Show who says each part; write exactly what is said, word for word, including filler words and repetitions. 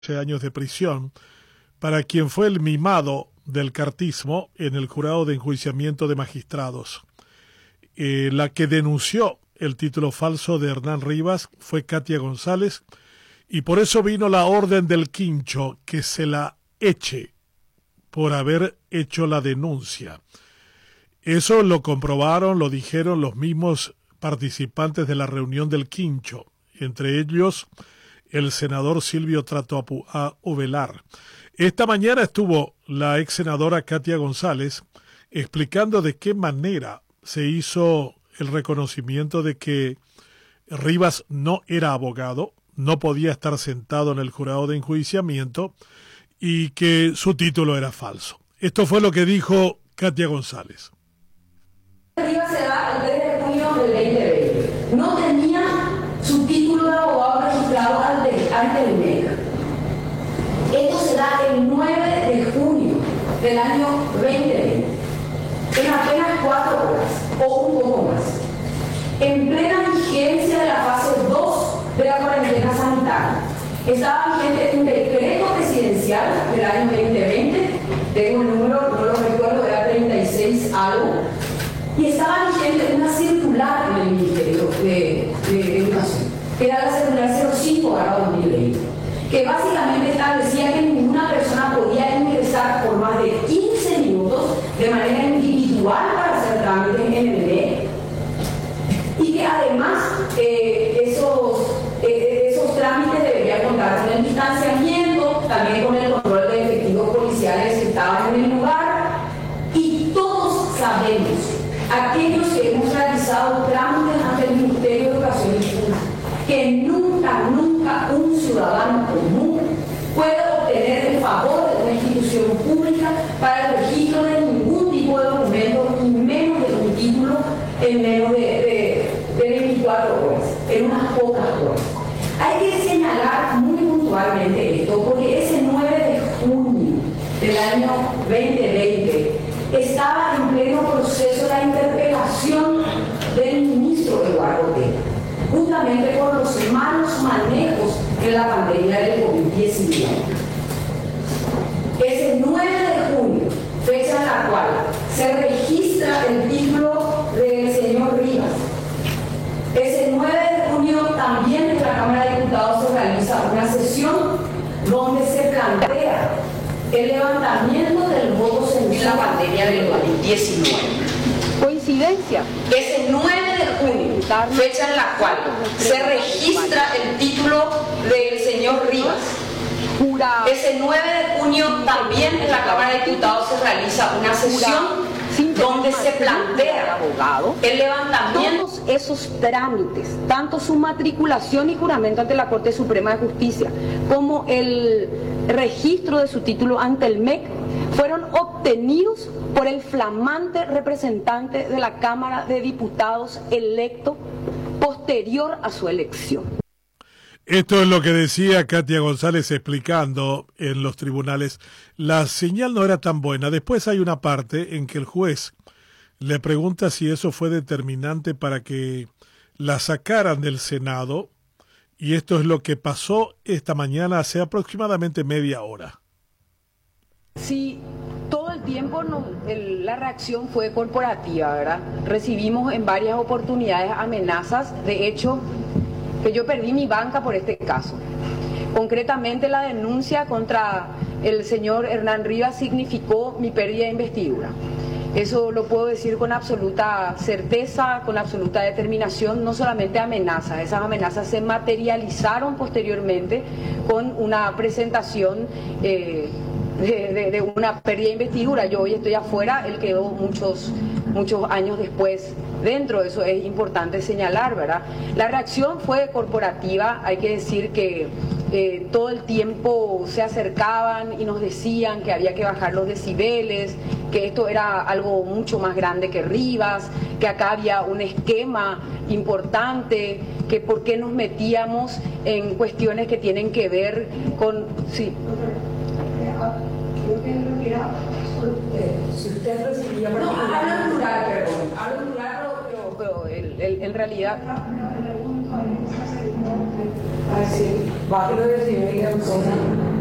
Speaker 1: años de prisión para quien fue el mimado del cartismo en el jurado de enjuiciamiento de magistrados. Eh, la que denunció el título falso de Hernán Rivas fue Katia González, y por eso vino la orden del quincho que se la eche por haber hecho la denuncia. Eso lo comprobaron, lo dijeron los mismos participantes de la reunión del quincho, entre ellos el senador Silvio Tratoapua Ovelar. Esta mañana estuvo la ex senadora Katia González explicando de qué manera se hizo el reconocimiento de que Rivas no era abogado, no podía estar sentado en el jurado de enjuiciamiento y que su título era falso. Esto fue lo que dijo Katia González.
Speaker 2: Rivas se da el tres de junio del veinte veinte. No tenía su título de abogado registrado ante el M E C. Esto se da el nueve de junio del año veinte veinte. En apenas cuatro horas o un poco más. En plena vigencia de la fase dos de la cuarentena sanitaria. Estaba vigente un decreto presidencial del año veinte veinte, tengo el número, no lo recuerdo, era treinta y seis algo, y estaba vigente una circular en el Ministerio de, de Educación, que era la circular cero cinco barra dos mil veinte, que básicamente establecía que ninguna persona podía ingresar por más de quince minutos de manera individual para hacer trámites en el M E C, y que además eh, esos, eh, esos trámites deberían contar con el distanciamiento, también con el control de efectivos policiales que estaban en el lugar, y todos sabemos, aquellos que hemos realizado trámites ante el Ministerio de Educación y Cultura, que nunca, nunca un ciudadano común puede obtener el favor de una institución pública para el registro de ningún tipo de documento, y menos de un título en menos de, de, de veinticuatro horas, en unas pocas horas. Hay que señalar muy puntualmente esto, porque ese nueve de junio del año veinte veinte estaba en pleno proceso la interpelación del ministro Eduardo Tena, justamente por los malos manejos en la pandemia del COVID diecinueve. Ese nueve de junio, fecha en la cual se registra el título del señor Rivas, ese nueve de junio también en la Cámara de Diputados se realiza una sesión donde se plantea el levantamiento del voto en la pandemia del COVID diecinueve.
Speaker 3: Coincidencia.
Speaker 2: Ese nueve de junio, fecha en la cual se registra el título del señor Rivas. Ese nueve de junio también en la Cámara de Diputados se realiza una sesión donde se plantea el levantamiento.
Speaker 3: Todos esos trámites, tanto su matriculación y juramento ante la Corte Suprema de Justicia, como el registro de su título ante el M E C, fueron obtenidos por el flamante representante de la Cámara de Diputados electo posterior a su elección.
Speaker 1: Esto es lo que decía Katia González explicando en los tribunales. La señal no era tan buena. Después hay una parte en que el juez le pregunta si eso fue determinante para que la sacaran del Senado, y esto es lo que pasó esta mañana hace aproximadamente media hora.
Speaker 3: Sí, todo el tiempo no, el, la reacción fue corporativa, ¿verdad? Recibimos en varias oportunidades amenazas, de hecho, que yo perdí mi banca por este caso. Concretamente, la denuncia contra el señor Hernán Rivas significó mi pérdida de investidura. Eso lo puedo decir con absoluta certeza, con absoluta determinación, no solamente amenazas. Esas amenazas se materializaron posteriormente con una presentación eh, de, de, de una pérdida de investidura. Yo hoy estoy afuera, él quedó muchos, muchos años después dentro. Eso es importante señalar, ¿verdad? La reacción fue corporativa. Hay que decir que eh, todo el tiempo se acercaban y nos decían que había que bajar los decibeles, que esto era algo mucho más grande que Rivas, que acá había un esquema importante, que por qué nos metíamos en cuestiones que tienen que ver con... Sí.
Speaker 2: Si usted recibía... No, habla en plural, perdón. Habla en plural,
Speaker 3: pero, pero el, el, en realidad...
Speaker 2: Así, bájalo de civil y de persona.